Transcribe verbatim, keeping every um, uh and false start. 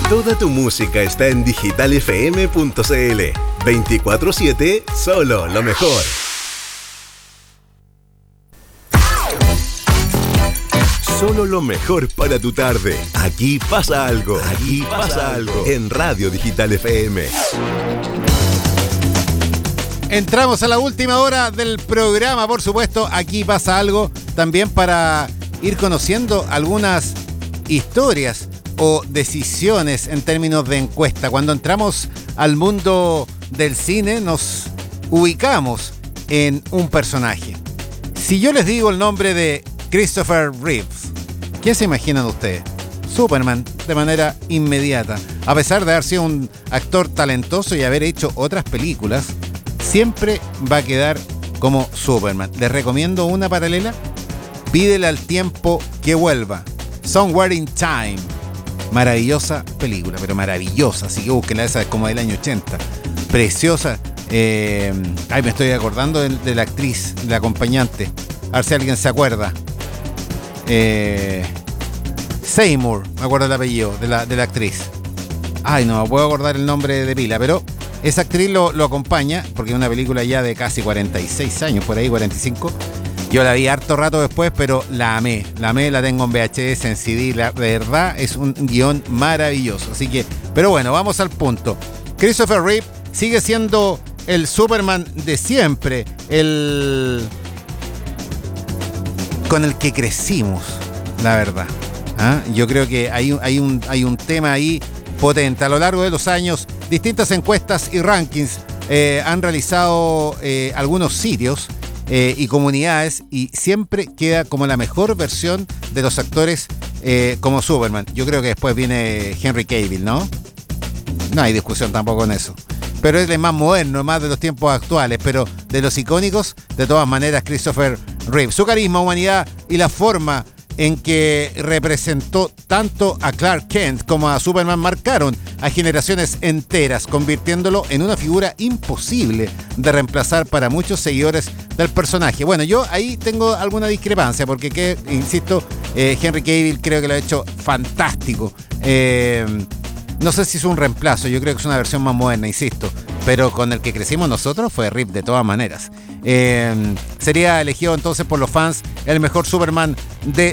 Toda tu música está en digital f m punto c l. veinticuatro siete, solo lo mejor. Solo lo mejor para tu tarde. Aquí pasa algo. Aquí pasa algo. En Radio Digital F M. Entramos a la última hora del programa, por supuesto. Aquí pasa algo. También para ir conociendo algunas historias o decisiones en términos de encuesta. Cuando entramos al mundo del cine, nos ubicamos en un personaje. Si yo les digo el nombre de Christopher Reeves, ¿qué se imaginan ustedes? Superman, de manera inmediata. A pesar de haber sido un actor talentoso y haber hecho otras películas, siempre va a quedar como Superman. Les recomiendo una paralela. Pídele al tiempo que vuelva. Somewhere in Time. Maravillosa película, pero maravillosa. Así que búsquenla, esa es como del año ochenta. Preciosa. Eh, ay, me estoy acordando de, de la actriz, de la acompañante. A ver si alguien se acuerda. Eh, Seymour, me acuerdo el apellido de la, de la actriz. Ay, no me puedo acordar el nombre de pila, pero esa actriz lo, lo acompaña, porque es una película ya de casi cuarenta y seis años, por ahí, cuarenta y cinco. Yo la vi harto rato después, pero la amé. La amé, la tengo en V H S, en C D. La, de verdad, es un guión maravilloso. Así que, pero bueno, vamos al punto. Christopher Reeve sigue siendo el Superman de siempre, el con el que crecimos, la verdad. ¿Ah? Yo creo que hay, hay, un, hay un tema ahí potente. A lo largo de los años, distintas encuestas y rankings eh, han realizado eh, algunos sitios eh, y comunidades, y siempre queda como la mejor versión de los actores eh, como Superman. Yo creo que después viene Henry Cavill, ¿no? No hay discusión tampoco en eso. Pero él es más moderno, más de los tiempos actuales, pero de los icónicos, de todas maneras, Christopher Reeve. Su carisma, humanidad y la forma en que representó tanto a Clark Kent como a Superman marcaron a generaciones enteras, convirtiéndolo en una figura imposible de reemplazar para muchos seguidores del personaje. Bueno, yo ahí tengo alguna discrepancia, porque, que, insisto, eh, Henry Cavill creo que lo ha hecho fantástico. Eh... No sé si es un reemplazo, yo creo que es una versión más moderna, insisto. Pero con el que crecimos nosotros fue Reeve de todas maneras. Eh, sería elegido entonces por los fans el mejor Superman de